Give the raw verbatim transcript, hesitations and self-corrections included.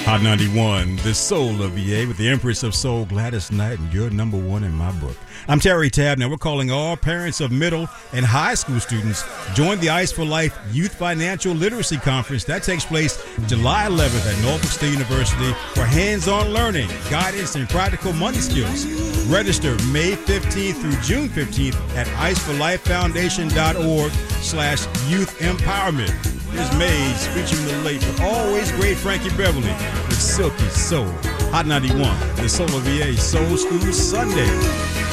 Hot ninety-one, the soul of V A with the Empress of Soul, Gladys Knight, and you're number one in my book. I'm Terry Tabb. Now we're calling all parents of middle and high school students. Join the Ice for Life Youth Financial Literacy Conference. That takes place July eleventh at Norfolk State University for hands-on learning, guidance, and practical money skills. Register May fifteenth through June fifteenth at iceforlifefoundation.org slash youth empowerment. Here's Maze featuring the late but always great Frankie Beverly with Silky Soul. Hot ninety-one, the Soul of V A Soul School Sunday.